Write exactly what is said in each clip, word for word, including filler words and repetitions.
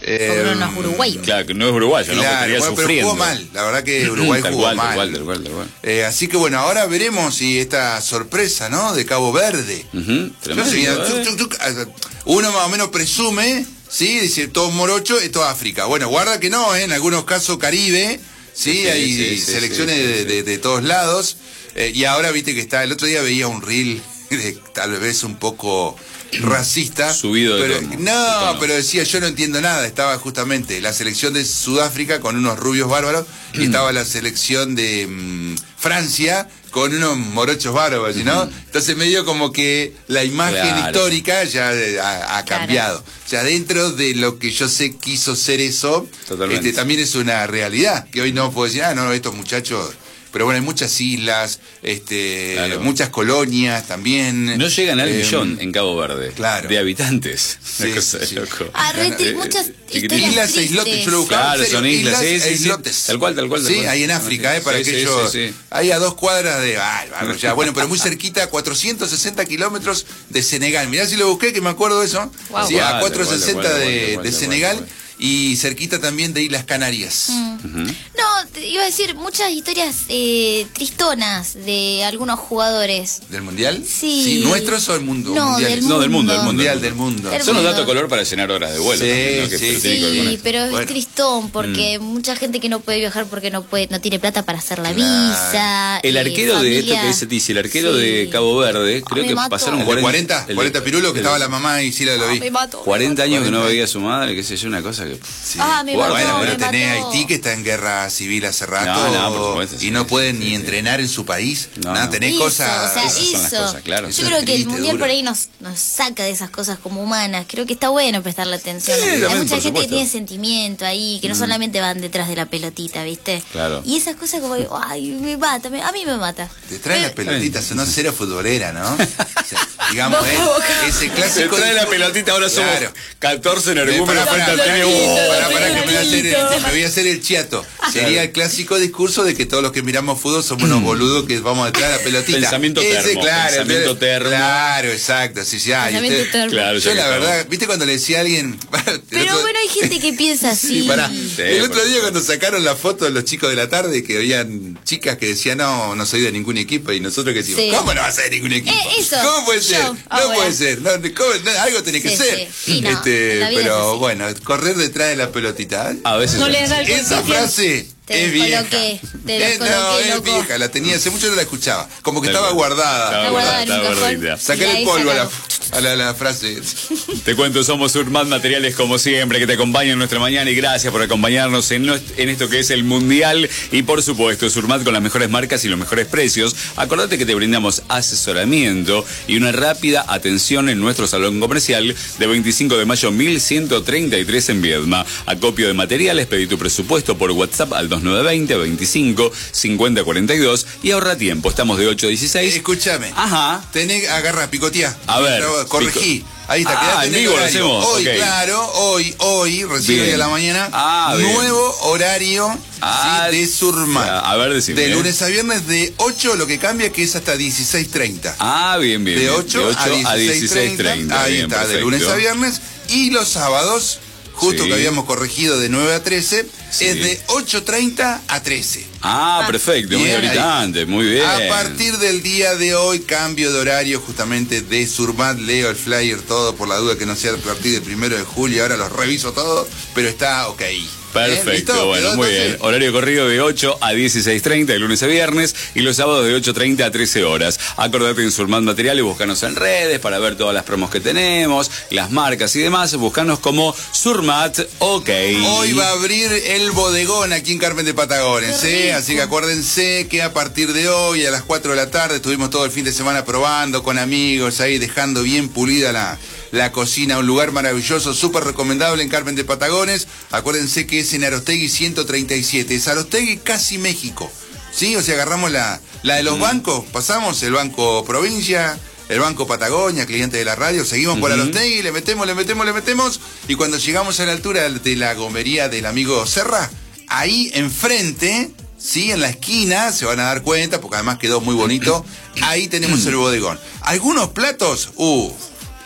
Eh, Porque no es uruguayo. Claro, que no es uruguayo, ¿no? Claro, Estaría bueno, pero sufriendo. jugó mal, la verdad que Uruguay tal jugó cual, mal. Tal cual, tal cual, tal cual. Eh, así que bueno, ahora veremos si esta sorpresa, ¿no? De Cabo Verde. Uh-huh, tremendo, Yo, ¿eh? tuc, tuc, tuc, uno más o menos presume, ¿sí? Dice, todo morocho, esto es África. Bueno, guarda que no, ¿eh? En algunos casos Caribe, ¿sí? Sí, Hay sí, sí, selecciones sí, sí, de, sí. de, de todos lados. Eh, y ahora viste que está, el otro día veía un reel de, tal vez un poco racista. Subido de pero, tono, No, de tono. pero decía, yo no entiendo nada. Estaba justamente la selección de Sudáfrica con unos rubios bárbaros y estaba la selección de mmm, Francia con unos morochos bárbaros, ¿no? Ujú. Entonces medio como que la imagen Claro. histórica ya eh, ha, ha cambiado. O sea, dentro de lo que yo sé quiso ser eso, Totalmente. este, también es una realidad. Que hoy no puedo decir, ah, no, estos muchachos... Pero bueno, hay muchas islas, este, Claro. muchas colonias también. No llegan al Eh, millón en Cabo Verde. claro. De habitantes. Sí, Una cosa de sí. loco. Ah, re tri- Eh, muchas chiquitito. historias Islas e tristes. islotes, yo lo buscaba. Claro, en serio, son islas, sí, sí, e sí. islotes. Tal cual, tal cual, tal Sí, cual. ahí en África, ¿eh? Para Sí, sí, aquellos. sí, sí. Ahí a dos cuadras de. Ay, vamos ya. Bueno, pero muy cerquita, cuatrocientos sesenta kilómetros de Senegal. Mirá si lo busqué, que me acuerdo de eso. Wow. Sí, Tal a cual, cuatrocientos sesenta tal cual, de, tal cual, de tal Senegal cual. y cerquita también de Islas Canarias. Mm. Ujú. No, te iba a decir muchas historias eh, tristonas de algunos jugadores. ¿Del mundial? Sí. ¿Nuestros o el mundo? No, mundiales? del No, del mundo, del mundo. Mundial del mundo. Del Son los mundo. datos de color para llenar horas de vuelo. Sí, también, ¿no? Que sí, es sí. típico con Sí, esto. pero es Bueno. tristón porque mucha gente que no puede viajar porque no puede, no tiene plata para hacer la Claro. visa. El eh, arquero de esto familia. que dice Tizi, el arquero Sí. de Cabo Verde, creo me que mato. pasaron ¿El de cuarenta? el de- cuarenta Pirulo, que el- estaba la mamá y sí la lo Ah, vi. me mato. cuarenta años que no cuarenta. veía a su madre, qué sé yo, una cosa que... Sí. Ah, me bueno, mató, pero me tenés mató. Haití que está en guerra civil hace rato No, no, por supuesto, y sí, no sí, pueden sí, ni sí. entrenar en su país. No, Nada, no. tenés Eso, cosas. o sea, esas son las eso. cosas, claro. Yo Eso creo es que el triste, mundial duro. por ahí nos, nos saca de esas cosas como humanas. Creo que está bueno prestarle atención. Sí, Hay también, mucha por gente que supuesto. tiene sentimiento ahí, que no solamente van detrás de la pelotita, ¿viste? Claro. Y esas cosas como, ay, me mata, me- a mí me mata. Te trae las Eh, pelotitas, sonó cero futbolera, ¿no? O sea, digamos, Boca ¿eh? a boca. Ese Se clásico. trae la pelotita, ahora somos Claro. catorce en Eh, argumento, pará, pará, falta pará, tiene que- un- pará, pará, que me voy a hacer el, Pelotito. me voy a hacer el chiato. Sería el clásico discurso de que todos los que miramos fútbol somos unos boludos que vamos detrás de la pelotita. Pensamiento Ese, termo, claro, pensamiento entonces- termo. Claro, exacto. Sí, sí, ah, y Pensamiento usted- termo. Claro, Yo ya la que verdad, estamos. ¿viste cuando le decía a alguien? el Pero otro- bueno, hay gente que piensa así. Sí, pará. Sí, el por otro día supuesto. cuando sacaron la foto de los chicos de la tarde que habían chicas que decían no, no soy de ningún equipo y nosotros que decimos, Sí. ¿cómo no vas a ser de ningún equipo? Eh, eso, ¿Cómo puede yo, ser? No ahora. puede ser. No, ¿cómo? No, algo tiene que Sí, ser. sí. Y no, Este, en la vida es pero así. bueno, correr detrás de la pelotita. ¿eh? A veces No es le así. da el Esa consejo. frase Te es vieja. descoloqué, te Eh, no, descoloqué, es loco. vieja, la tenía, hace mucho no la escuchaba. Como que Tal estaba cual. guardada. Estaba Está guardada en un Está cajón. gordita. Sacar Y el ahí polvo a la, sacamos. a la, la frase. Te cuento, somos Surmat Materiales como siempre, que te acompañan en nuestra mañana y gracias por acompañarnos en, nuest- en esto que es el Mundial y por supuesto Surmat con las mejores marcas y los mejores precios. Acordate que te brindamos asesoramiento y una rápida atención en nuestro salón comercial de veinticinco de mayo mil ciento treinta y tres en Viedma. Acopio de materiales, pedí tu presupuesto por WhatsApp al dos nueve dos cero, veinticinco, cincuenta cuarenta y dos y ahorra tiempo. Estamos de ocho a dieciséis. Escúchame. Ajá. Tenés, agarra, picoteá. A ver, Corregí. pico. Ahí está, Ah, quedate en en el vivo lo horario. hacemos, Hoy, ok. claro, hoy, hoy, recién Bien. hoy a la mañana, Ah, bien. nuevo horario Ah, sí, de Surmat. a ver, decime, de eh. lunes a viernes de ocho, lo que cambia que es hasta dieciséis treinta. Ah, bien, bien. de bien. ocho, a dieciséis treinta. Ahí Bien, está, de perfecto. lunes a viernes. Y los sábados, justo Sí. que habíamos corregido de nueve a trece, Sí. es de ocho treinta a trece. Ah, perfecto, muy Bien, ahí. habitante, muy bien. A partir del día de hoy, cambio de horario justamente de Surmat. Leo el flyer todo por la duda que no sea a partir del primero de julio. Ahora los reviso todo, pero está ok. Perfecto, ¿Eh? ¿Listo? bueno, ¿Quedó muy entonces? bien. Horario corrido de ocho a dieciséis treinta de lunes a viernes y los sábados de ocho treinta a trece horas. Acordate en Surmat Materiales, búscanos en redes para ver todas las promos que tenemos, las marcas y demás. Búscanos como Surmat OK. Hoy va a abrir el bodegón aquí en Carmen de Patagones, ¿eh? Así que acuérdense que a partir de hoy a las cuatro de la tarde estuvimos todo el fin de semana probando con amigos ahí, dejando bien pulida la, la cocina, un lugar maravilloso, súper recomendable en Carmen de Patagones. Acuérdense que es en Arostegui ciento treinta y siete, es Arostegui casi México, ¿sí? O sea, agarramos la, la de los Mm. bancos, pasamos el Banco Provincia, el Banco Patagonia, cliente de la radio, seguimos por Ujú. Arostegui, le metemos, le metemos, le metemos, y cuando llegamos a la altura de la gomería del amigo Serra, ahí enfrente, sí, en la esquina, se van a dar cuenta, porque además quedó muy bonito, ahí tenemos el bodegón. Algunos platos, uh,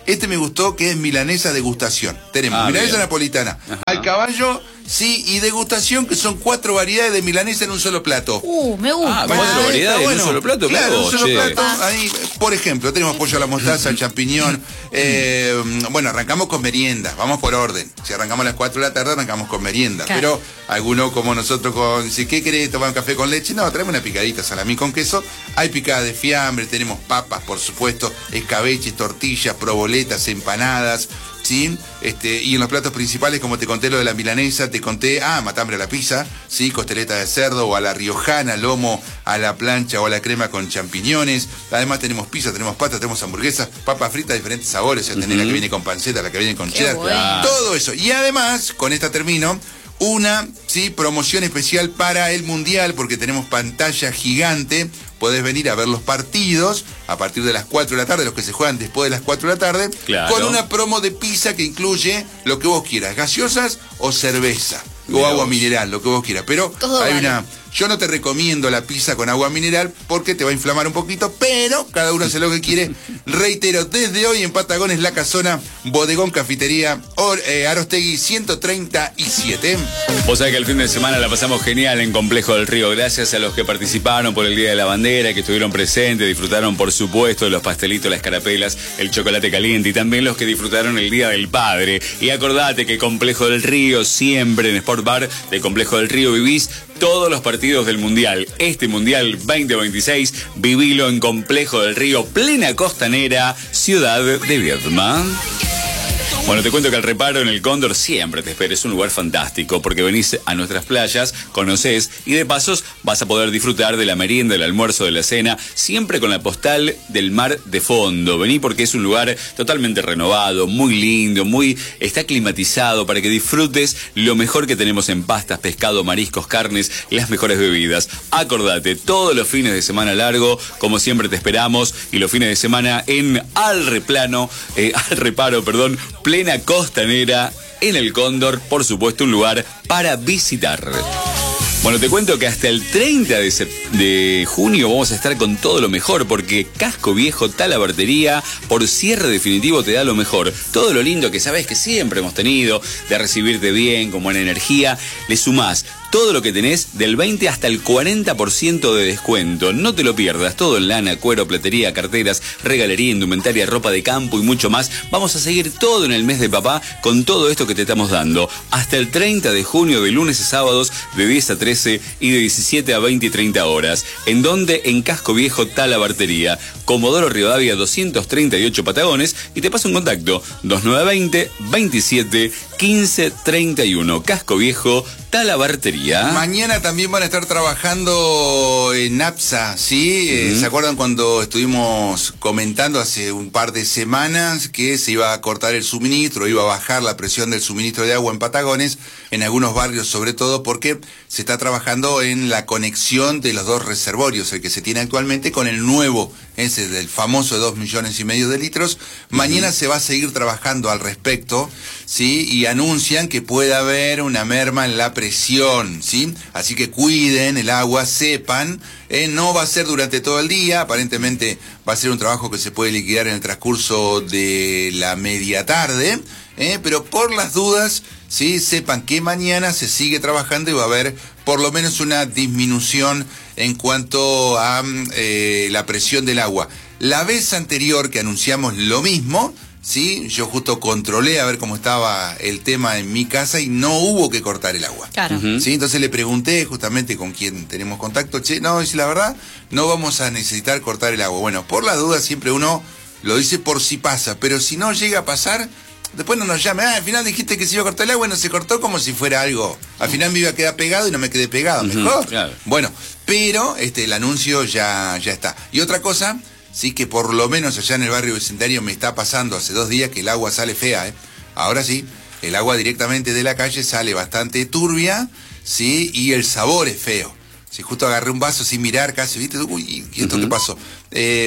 Este me gustó, que es milanesa degustación. Tenemos Ah, milanesa bien. napolitana, Ajá. al caballo, sí, y degustación, que son cuatro variedades de milanesa en un solo plato. Uh, me gusta. Ah, cuatro Ah, variedades está en un solo plato, claro, mirá en un vos, solo che. plato. Ahí, por ejemplo, tenemos pollo a la mostaza, el champiñón. Eh, bueno, arrancamos con merienda, vamos por orden. Si arrancamos a las cuatro de la tarde, arrancamos con merienda. Claro. Pero algunos como nosotros con, si ¿qué querés tomar un café con leche? No, traemos una picadita, salamí con queso. Hay picada de fiambre, tenemos papas, por supuesto, escabeches, tortillas, proboletas, empanadas. ¿Sí? Este, y en los platos principales, como te conté lo de la milanesa, te conté, ah, matambre a la pizza, ¿sí? Costeleta de cerdo o a la riojana, lomo a la plancha o a la crema con champiñones. Además tenemos pizza, tenemos pasta, tenemos hamburguesas, papas fritas de diferentes sabores, o sea, tenés la que viene con panceta, la que viene con Qué cheddar, bueno. todo eso. Y además, con esta termino, una, ¿sí? promoción especial para el Mundial, porque tenemos pantalla gigante. Podés venir a ver los partidos a partir de las cuatro de la tarde, los que se juegan después de las cuatro de la tarde, Claro. con una promo de pizza que incluye lo que vos quieras, gaseosas o cerveza, Mirá o agua vos. mineral, lo que vos quieras. Pero Todo hay vale. una... Yo no te recomiendo la pizza con agua mineral porque te va a inflamar un poquito, pero cada uno hace lo que quiere. Reitero, desde hoy en Patagones, La Casona, Bodegón Cafetería, Or, eh, Arostegui ciento treinta y siete. Vos sabés que el fin de semana la pasamos genial en Complejo del Río. Gracias a los que participaron por el Día de la Bandera, que estuvieron presentes, disfrutaron por supuesto de los pastelitos, las carapelas, el chocolate caliente y también los que disfrutaron el Día del Padre. Y acordate que Complejo del Río, siempre en Sport Bar de Complejo del Río vivís todos los partidos del Mundial. Este Mundial veinte veintiséis, vivilo en Complejo del Río, plena costanera, ciudad de Viedma. Bueno, te cuento que el reparo en el Cóndor siempre te espera. Es un lugar fantástico porque venís a nuestras playas, conocés y de pasos vas a poder disfrutar de la merienda, del almuerzo, de la cena, siempre con la postal del mar de fondo. Vení porque es un lugar totalmente renovado, muy lindo, muy está climatizado para que disfrutes lo mejor que tenemos en pastas, pescado, mariscos, carnes, las mejores bebidas. Acordate, todos los fines de semana largo, como siempre te esperamos, y los fines de semana en Al Replano, eh, Al Reparo, perdón, plena costanera en el Cóndor, por supuesto un lugar para visitar. Bueno, te cuento que hasta el treinta de, sep- de junio vamos a estar con todo lo mejor, porque Casco Viejo Talabartería por cierre definitivo te da lo mejor. Todo lo lindo que sabes que siempre hemos tenido, de recibirte bien, con buena energía, le sumás todo lo que tenés del veinte hasta el cuarenta por ciento de descuento. No te lo pierdas, todo en lana, cuero, platería, carteras, regalería, indumentaria, ropa de campo y mucho más. Vamos a seguir todo en el mes de papá con todo esto que te estamos dando. Hasta el treinta de junio, de lunes a sábados, de diez a trece y de diecisiete a veinte y treinta horas. ¿En donde? En Casco Viejo Talabartería, Comodoro Rivadavia doscientos treinta y ocho Patagones, y te paso un contacto dos nueve dos cero, veintisiete, quince, treinta y uno. Casco Viejo Talabartería. Mañana también van a estar trabajando en APSA, ¿sí? Eh, Ujú. ¿Se acuerdan cuando estuvimos comentando hace un par de semanas que se iba a cortar el suministro, iba a bajar la presión del suministro de agua en Patagones, en algunos barrios sobre todo, porque se está trabajando en la conexión de los dos reservorios, el que se tiene actualmente con el nuevo, ese del famoso de dos millones y medio de litros. Mañana se va a seguir trabajando al respecto, ¿sí? Y anuncian que puede haber una merma en la presión, ¿sí? Así que cuiden el agua, sepan, eh, no va a ser durante todo el día, aparentemente va a ser un trabajo que se puede liquidar en el transcurso de la media tarde, eh, pero por las dudas, sí, sepan que mañana se sigue trabajando y va a haber por lo menos una disminución en cuanto a eh, la presión del agua. La vez anterior que anunciamos lo mismo, sí, yo justo controlé a ver cómo estaba el tema en mi casa y no hubo que cortar el agua. Claro. Ujú. Sí, entonces le pregunté justamente con quien tenemos contacto, che, no, dice la verdad, no vamos a necesitar cortar el agua. Bueno, por la duda siempre uno lo dice por si pasa, pero si no llega a pasar, después no nos llame, ah, al final dijiste que se iba a cortar el agua y no se cortó, como si fuera algo. Al final me iba a quedar pegado y no me quedé pegado, Ujú, mejor. claro. Bueno, pero este el anuncio ya, ya está. Y otra cosa, sí, que por lo menos allá en el barrio Bicentenario me está pasando hace dos días que el agua sale fea, ¿eh? Ahora sí, el agua directamente de la calle sale bastante turbia, sí, y el sabor es feo. Si justo agarré un vaso sin mirar casi, ¿viste? Uy, ¿y esto Ujú. qué pasó? Eh,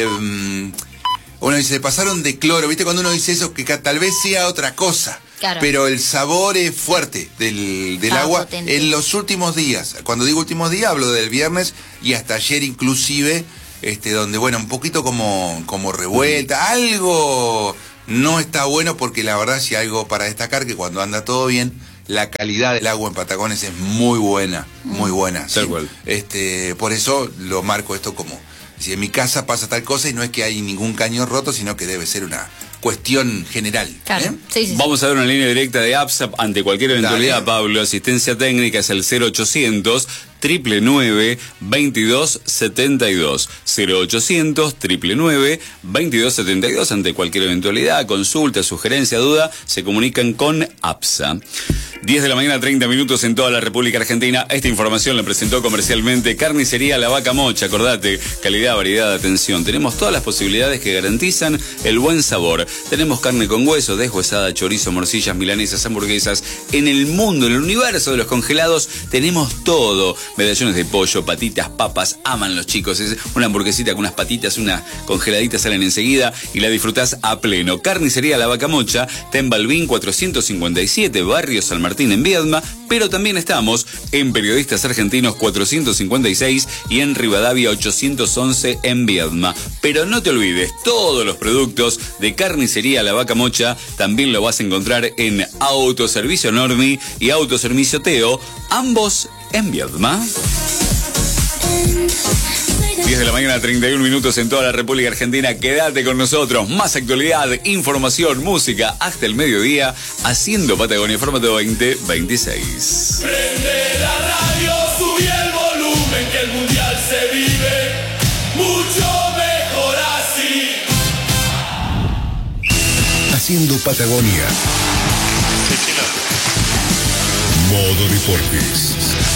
uno dice, se pasaron de cloro, ¿viste? Cuando uno dice eso, que ca- tal vez sea otra cosa. Claro. Pero el sabor es fuerte del, del Ah, agua potente. en los últimos días. Cuando digo últimos días, hablo del viernes y hasta ayer inclusive, este, donde, bueno, un poquito como, como revuelta, algo no está bueno porque la verdad si algo para destacar que cuando anda todo bien, la calidad del agua en Patagones es muy buena, muy buena. ¿Sí? Este, por eso lo marco esto como, si en mi casa pasa tal cosa y no es que hay ningún cañón roto, sino que debe ser una cuestión general. Claro. ¿eh? Sí, sí, Vamos a ver una línea directa de APSA ante cualquier eventualidad, Dale. Pablo. Asistencia técnica es el cero ochocientos, nueve nueve nueve, veintidós setenta y dos. cero ochocientos, nueve nueve nueve, veintidós setenta y dos. Ante cualquier eventualidad, consulta, sugerencia, duda, se comunican con APSA. diez de la mañana, treinta minutos en toda la República Argentina. Esta información la presentó comercialmente Carnicería La Vaca Mocha. Acordate, calidad, variedad, atención. Tenemos todas las posibilidades que garantizan el buen sabor. Tenemos carne con hueso, deshuesada, chorizo, morcillas, milanesas, hamburguesas. En el mundo, en el universo de los congelados, tenemos todo. Medallones de pollo, patitas, papas, aman los chicos. Es una hamburguesita con unas patitas, unas congeladitas salen enseguida y la disfrutás a pleno. Carnicería La Vaca Mocha, está en Balbín cuatrocientos cincuenta y siete, Barrio San Martín en Viedma, pero también estamos en Periodistas Argentinos cuatrocientos cincuenta y seis y en Rivadavia ochocientos once en Viedma. Pero no te olvides, todos los productos de Carnicería La Vaca Mocha también lo vas a encontrar en Autoservicio Normi y Autoservicio Teo, ambos en Viedma. diez de la mañana, treinta y un minutos en toda la República Argentina. Quédate con nosotros. Más actualidad, información, música hasta el mediodía, haciendo Patagonia Formato veinte veintiséis. Prende la radio, subí el volumen, que el mundial se vive mucho mejor así. Haciendo Patagonia. Modo Deportes.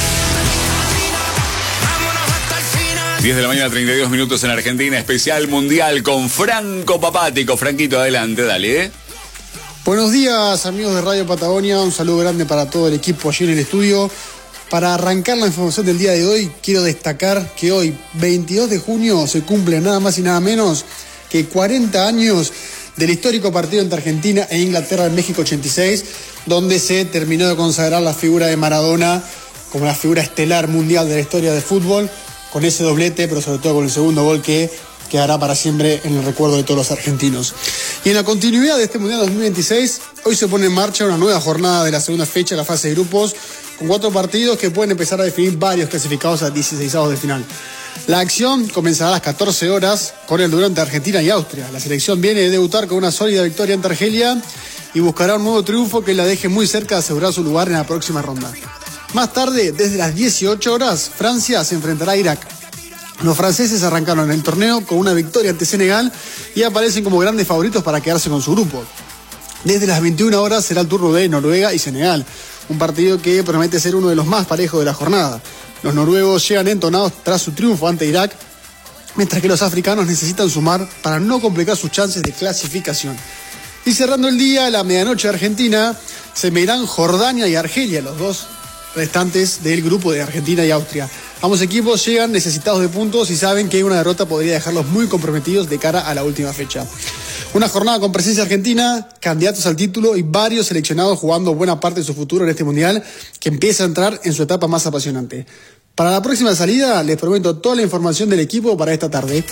diez de la mañana, treinta y dos minutos en Argentina, especial mundial con Franco Papático. Franquito, adelante, dale. ¿eh? Buenos días, amigos de Radio Patagonia. Un saludo grande para todo el equipo allí en el estudio. Para arrancar la información del día de hoy, quiero destacar que hoy, veintidós de junio, se cumplen nada más y nada menos que cuarenta años del histórico partido entre Argentina e Inglaterra en México ochenta y seis, donde se terminó de consagrar la figura de Maradona como la figura estelar mundial de la historia del fútbol, con ese doblete, pero sobre todo con el segundo gol que quedará para siempre en el recuerdo de todos los argentinos. Y en la continuidad de este Mundial dos mil veintiséis, hoy se pone en marcha una nueva jornada de la segunda fecha de la fase de grupos, con cuatro partidos que pueden empezar a definir varios clasificados a dieciseisavos de final. La acción comenzará a las catorce horas con el duelo entre Argentina y Austria. La selección viene de debutar con una sólida victoria ante Argelia y buscará un nuevo triunfo que la deje muy cerca de asegurar su lugar en la próxima ronda. Más tarde, desde las dieciocho horas, Francia se enfrentará a Irak. Los franceses arrancaron el torneo con una victoria ante Senegal y aparecen como grandes favoritos para quedarse con su grupo. Desde las veintiuna horas será el turno de Noruega y Senegal, un partido que promete ser uno de los más parejos de la jornada. Los noruegos llegan entonados tras su triunfo ante Irak, mientras que los africanos necesitan sumar para no complicar sus chances de clasificación. Y cerrando el día, a la medianoche de Argentina, se medirán Jordania y Argelia, los dos restantes del grupo de Argentina y Austria. Ambos equipos llegan necesitados de puntos y saben que una derrota podría dejarlos muy comprometidos de cara a la última fecha. Una jornada con presencia argentina, candidatos al título y varios seleccionados jugando buena parte de su futuro en este mundial que empieza a entrar en su etapa más apasionante. Para la próxima salida les prometo toda la información del equipo para esta tarde.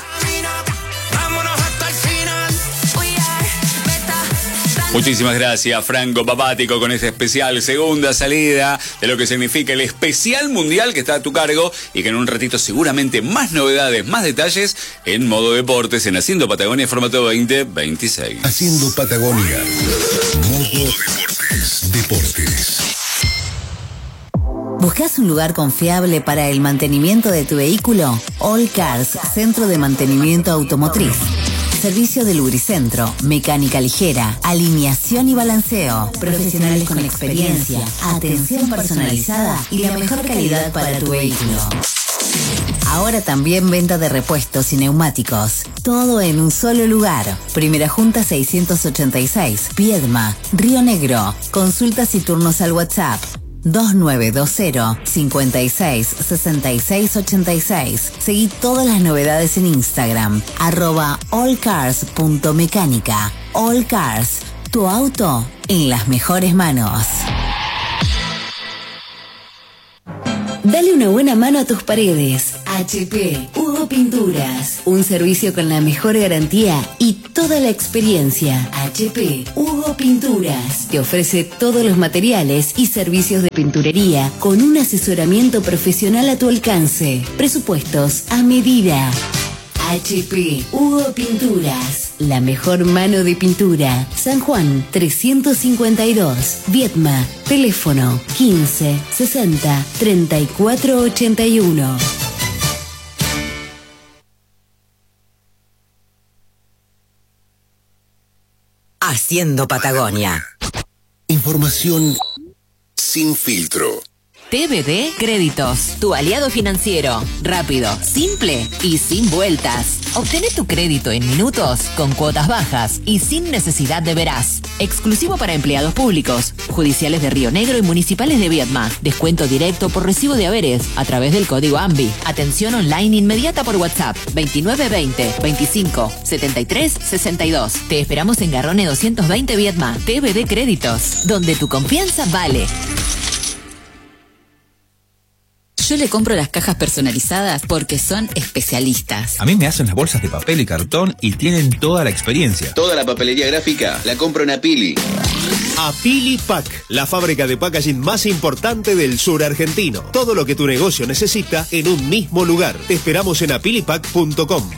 Muchísimas gracias, Franco Papático, con esta especial segunda salida de lo que significa el especial mundial que está a tu cargo y que en un ratito seguramente más novedades, más detalles en Modo Deportes, en Haciendo Patagonia Formato veinte veintiséis. Haciendo Patagonia. Modo Deportes. Deportes. ¿Buscas un lugar confiable para el mantenimiento de tu vehículo? All Cars, centro de mantenimiento automotriz. Servicio de lubricentro, mecánica ligera, alineación y balanceo, profesionales con experiencia, atención personalizada y la mejor calidad para tu vehículo. Ahora también venta de repuestos y neumáticos. Todo en un solo lugar. Primera Junta seiscientos ochenta y seis, Viedma, Río Negro. Consultas y turnos al WhatsApp dos nueve dos cero, cinco seis, seis seis ocho seis. Seguí todas las novedades en Instagram, arroba allcars.mecánica. All Cars, tu auto en las mejores manos. Dale una buena mano a tus paredes. H P Hugo Pinturas, un servicio con la mejor garantía y toda la experiencia. H P Hugo Pinturas te ofrece todos los materiales y servicios de pinturería con un asesoramiento profesional a tu alcance. Presupuestos a medida. H P Hugo Pinturas, la mejor mano de pintura. San Juan trescientos cincuenta y dos, Viedma, teléfono quince sesenta treinta y cuatro ochenta y uno. Haciendo Patagonia. Información sin filtro. T B D Créditos, tu aliado financiero. Rápido, simple y sin vueltas. Obtené tu crédito en minutos, con cuotas bajas y sin necesidad de veraz. Exclusivo para empleados públicos, judiciales de Río Negro y municipales de Viedma. Descuento directo por recibo de haberes a través del código AMBI. Atención online inmediata por WhatsApp veintinueve veinte veinticinco setenta y tres sesenta y dos. Te esperamos en Garrone doscientos veinte Viedma. T B D Créditos, donde tu confianza vale. Yo le compro las cajas personalizadas porque son especialistas. A mí me hacen las bolsas de papel y cartón y tienen toda la experiencia. Toda la papelería gráfica la compro en Apili. Apili Pack, la fábrica de packaging más importante del sur argentino. Todo lo que tu negocio necesita en un mismo lugar. Te esperamos en apilipack punto com.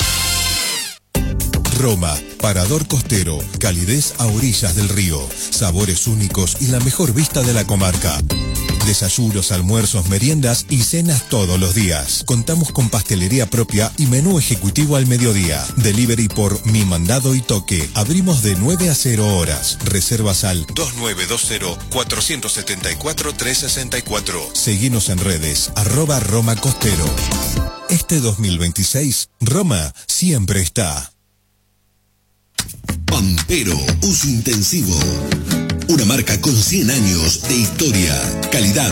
Roma, parador costero, calidez a orillas del río, sabores únicos y la mejor vista de la comarca. Desayunos, almuerzos, meriendas y cenas todos los días. Contamos con pastelería propia y menú ejecutivo al mediodía. Delivery por Mi Mandado y Toque. Abrimos de nueve a cero horas. Reservas al dos nueve dos cero cuatro siete cuatro tres seis cuatro. Seguinos en redes, arroba Roma Costero. Este dos mil veintiséis, Roma siempre está. Pampero, uso intensivo. Una marca con cien años de historia, calidad